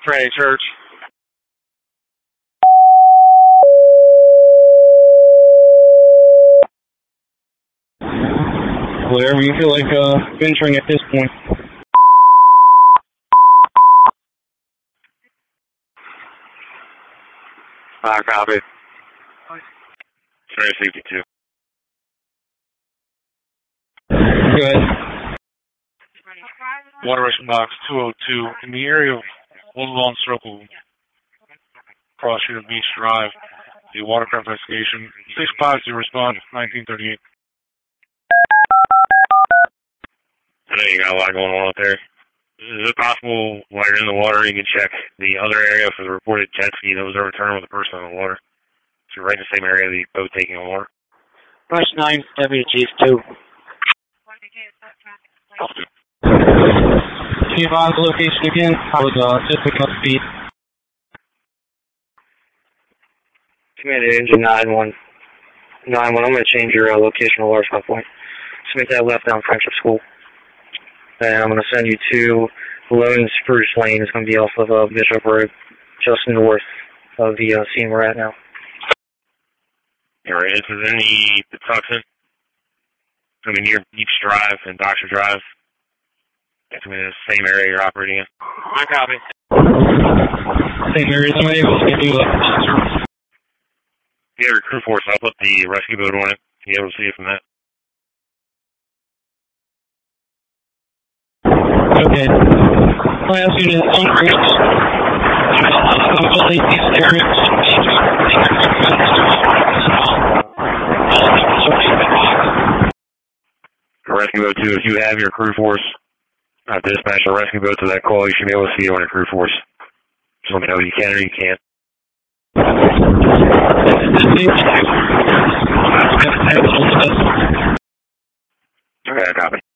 Trinity Church. Whatever you feel like venturing at this point. Copy. Trinity 52. Go ahead. Water Russian Box 202. In the area of Woodlawn Circle, across Shooter Beach Drive, the watercraft investigation. 650 respond 1938. I know you got a lot going on up there. Is it possible while you're in the water you can check the other area for the reported jet ski that was overturned with a person in the water? So right in the same area of the boat taking on water. Rush 9, Deputy Chief 2. Can you advise the location again? I was just picking up speed. Command Engine 9-1. 9-1, I'm going to change your location to Large Point. Just make that left down Friendship School. And I'm going to send you to Lone Spruce Lane. It's going to be off of Bishop Road, just north of the scene we're at now. Alright, is there any Patuxent? I mean, near Beach Drive and Doctor Drive. I mean, the same area you're operating in. I copy. Same area as I'm able to do that. You have your crew force. I'll put the rescue boat on it. You'll be able to see it from that. Okay. I ask you to increase these areas. Rescue boat 2, if you have your crew force, dispatch a rescue boat to that call, you should be able to see it on your crew force. Just let me know if you can or you can't. Okay, I copy.